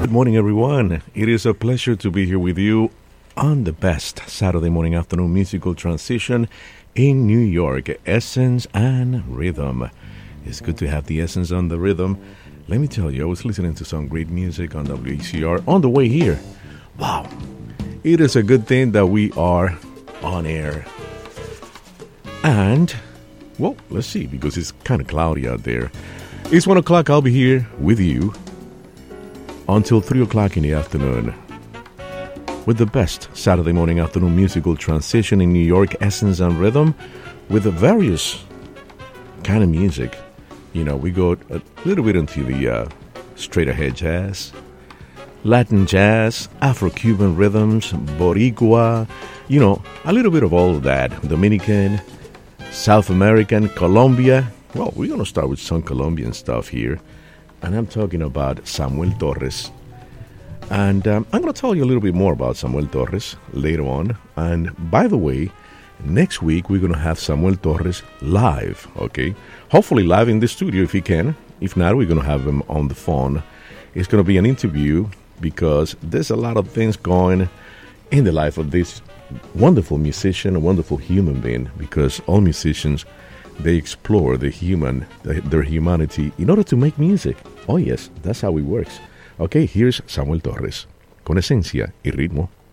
Good morning, everyone. It is a pleasure to be here with you on the best Saturday morning afternoon musical transition in New York, Essence and Rhythm. It's good to have the Essence on the rhythm. Let me tell you, I was listening to some great music on WHCR on the way here. Wow. It is a good thing that we are on air. And, well, let's see, because it's kind of cloudy out there. It's 1 o'clock. I'll be here with you until 3 o'clock in the afternoon with the best Saturday morning afternoon musical transition in New York, Essence and Rhythm, with the various kind of music. You know, we go a little bit into the straight ahead jazz, Latin jazz, Afro-Cuban rhythms, Boricua, you know, a little bit of all of that. Dominican, South American, Colombia. Well, we're going to start with some Colombian stuff here. And I'm talking about Samuel Torres. And I'm going to tell you a little bit more about Samuel Torres later on. And by the way, next week we're going to have Samuel Torres live, okay? Hopefully live in the studio if he can. If not, we're going to have him on the phone. It's going to be an interview because there's a lot of things going in the life of this wonderful musician, a wonderful human being, because all musicians, they explore their humanity in order to make music. Oh yes, that's how it works. Okay, here's Samuel Torres con esencia y ritmo.